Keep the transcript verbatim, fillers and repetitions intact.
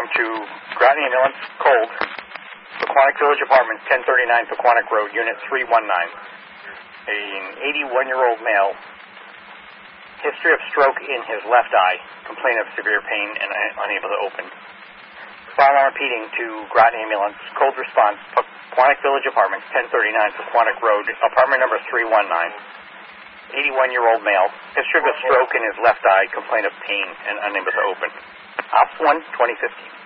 alarm to Groton Ambulance, cold, Pequannock Village Apartments, ten thirty-nine Pequannock Road, Unit three one nine. An eighty-one-year-old male, history of stroke in his left eye, complaint of severe pain and unable to open. Fire alarm repeating to Groton Ambulance, cold response, Pequannock Village Apartments, ten thirty-nine Pequannock Road, apartment number three one nine. eighty-one-year-old male, history of a stroke in his left eye, complaint of pain and unable to open. Ops one, twenty fifteen.